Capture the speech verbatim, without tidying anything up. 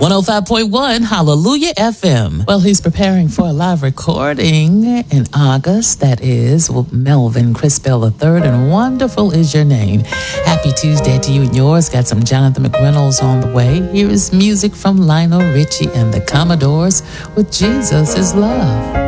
one oh five point one Hallelujah F M. Well, he's preparing for a live recording in August. That is Melvin Crispell the third, and Wonderful Is Your Name. Happy Tuesday to you and yours. Got some Jonathan McReynolds on the way. Here is music from Lionel Richie and the Commodores with Jesus is Love.